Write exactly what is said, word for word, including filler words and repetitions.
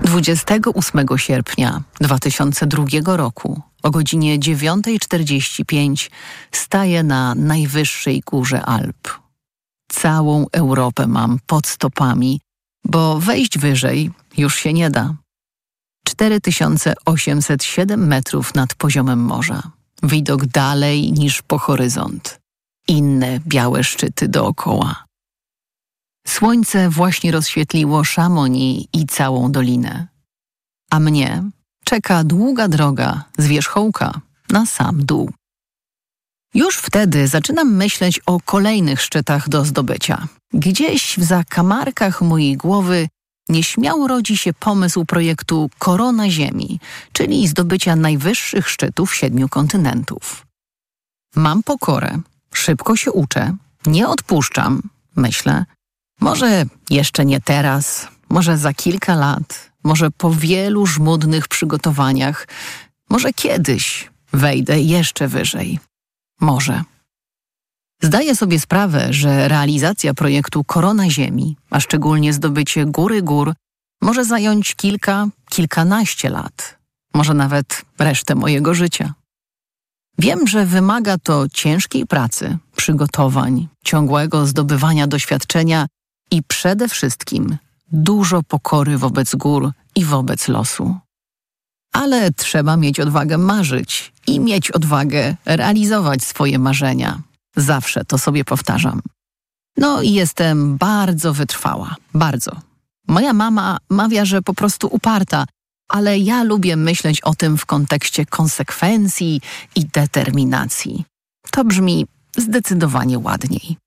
dwudziestego ósmego sierpnia dwa tysiące drugiego roku o godzinie dziewiąta czterdzieści pięć staję na najwyższej górze Alp. Całą Europę mam pod stopami, bo wejść wyżej już się nie da. cztery tysiące osiemset siedem metrów nad poziomem morza. Widok dalej niż po horyzont. Inne białe szczyty dookoła. Słońce właśnie rozświetliło Chamonix i całą dolinę. A mnie czeka długa droga z wierzchołka na sam dół. Już wtedy zaczynam myśleć o kolejnych szczytach do zdobycia. Gdzieś w zakamarkach mojej głowy nieśmiało rodzi się pomysł projektu Korona Ziemi, czyli zdobycia najwyższych szczytów siedmiu kontynentów. Mam pokorę, szybko się uczę, nie odpuszczam, myślę. Może jeszcze nie teraz, może za kilka lat, może po wielu żmudnych przygotowaniach, może kiedyś wejdę jeszcze wyżej. Może. Zdaję sobie sprawę, że realizacja projektu Korona Ziemi, a szczególnie zdobycie góry gór, może zająć kilka, kilkanaście lat, może nawet resztę mojego życia. Wiem, że wymaga to ciężkiej pracy, przygotowań, ciągłego zdobywania doświadczenia i przede wszystkim dużo pokory wobec gór i wobec losu. Ale trzeba mieć odwagę marzyć i mieć odwagę realizować swoje marzenia. Zawsze to sobie powtarzam. No i jestem bardzo wytrwała, bardzo. Moja mama mawia, że po prostu uparta, ale ja lubię myśleć o tym w kontekście konsekwencji i determinacji. To brzmi zdecydowanie ładniej.